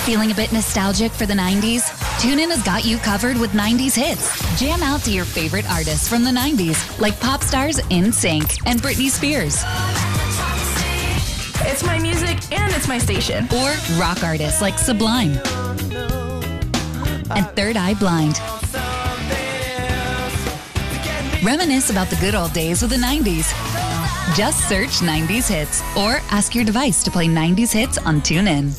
Feeling a bit nostalgic for the 90s? TuneIn has got you covered with 90s hits. Jam out to your favorite artists from the 90s, like pop stars NSYNC and Britney Spears. It's my music and it's my station. Or rock artists like Sublime and Third Eye Blind. Reminisce about the good old days of the 90s. Just search 90s hits or ask your device to play 90s hits on TuneIn.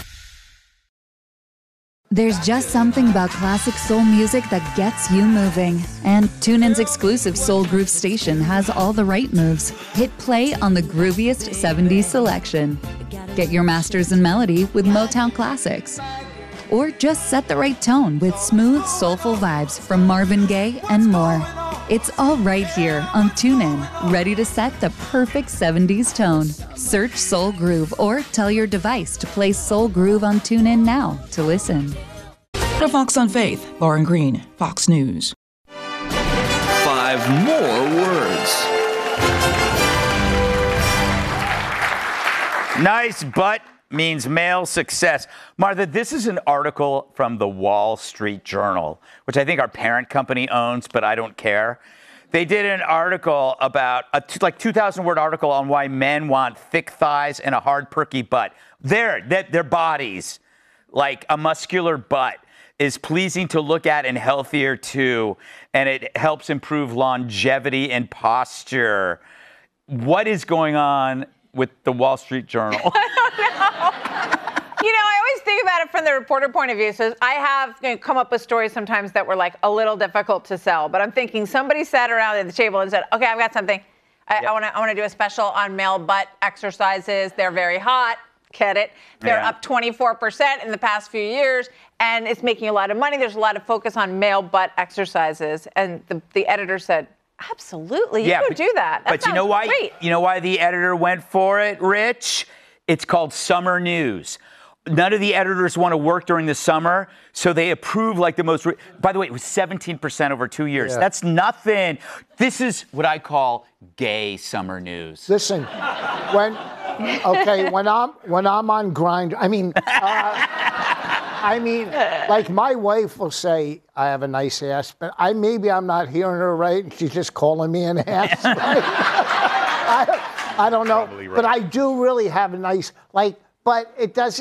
There's just something about classic soul music that gets you moving. And TuneIn's exclusive Soul Groove station has all the right moves. Hit play on the grooviest 70s selection. Get your masters in melody with Motown classics. Or just set the right tone with smooth, soulful vibes from Marvin Gaye and more. It's all right here on TuneIn, ready to set the perfect 70s tone. Search Soul Groove or tell your device to play Soul Groove on TuneIn now to listen. To Fox on Faith, Lauren Green, Fox News. 5 more words. Nice butt means male success. Martha, this is an article from the Wall Street Journal, which I think our parent company owns, but I don't care. They did an article about a 2,000-word article on why men want thick thighs and a hard, perky butt. Their bodies, like a muscular butt, is pleasing to look at and healthier too, and it helps improve longevity and posture. What is going on with the Wall Street Journal? You know, I always think about it from the reporter point of view. So I have come up with stories sometimes that were like a little difficult to sell. But I'm thinking somebody sat around at the table and said, okay, I've got something. I want to do a special on male butt exercises. They're very hot. Get it? They're up 24% in the past few years. And it's making a lot of money. There's a lot of focus on male butt exercises. And the editor said, absolutely, you could do that. That but you know why? Great. You know why the editor went for it, Rich? It's called summer news. None of the editors want to work during the summer, so they approve like the most. By the way, it was 17% over 2 years. Yeah. That's nothing. This is what I call gay summer news. Listen, when I'm on Grindr, like my wife will say I have a nice ass, but maybe I'm not hearing her right, and she's just calling me an ass. I don't know, right. But I do really have a nice but it doesn't.